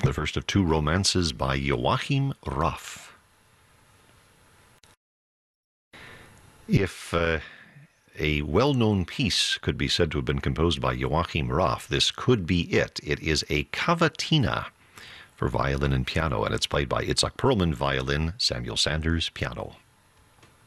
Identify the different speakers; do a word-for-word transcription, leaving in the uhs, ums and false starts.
Speaker 1: the first of two romances by Joachim Raff. If uh, a well-known piece could be said to have been composed by Joachim Raff, this could be it. It is a cavatina for violin and piano, and it's played by Itzhak Perlman, violin, Samuel Sanders, piano.